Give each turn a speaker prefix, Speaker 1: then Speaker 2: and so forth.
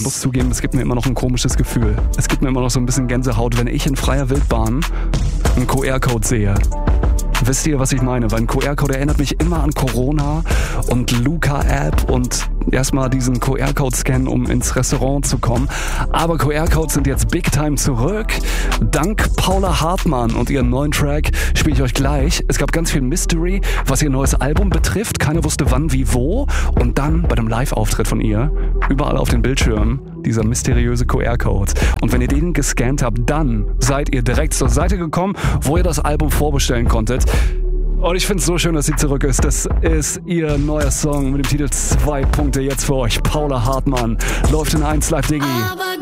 Speaker 1: muss zugeben, es gibt mir immer noch ein komisches Gefühl. Es gibt mir immer noch so ein bisschen Gänsehaut, wenn ich in freier Wildbahn einen QR-Code sehe. Wisst ihr, was ich meine? Weil ein QR-Code erinnert mich immer an Corona und Luca-App und erstmal diesen QR-Code scannen, um ins Restaurant zu kommen. Aber QR-Codes sind jetzt big time zurück. Dank Paula Hartmann und ihren neuen Track spiele ich euch gleich. Es gab ganz viel Mystery, was ihr neues Album betrifft. Keiner wusste wann, wie, wo. Und dann bei dem Live-Auftritt von ihr, überall auf den Bildschirmen, dieser mysteriöse QR-Code. Und wenn ihr den gescannt habt, dann seid ihr direkt zur Seite gekommen, wo ihr das Album vorbestellen konntet. Und ich finde es so schön, dass sie zurück ist. Das ist ihr neuer Song mit dem Titel 2 Punkte jetzt für euch. Paula Hartmann läuft in 1 Live Digi.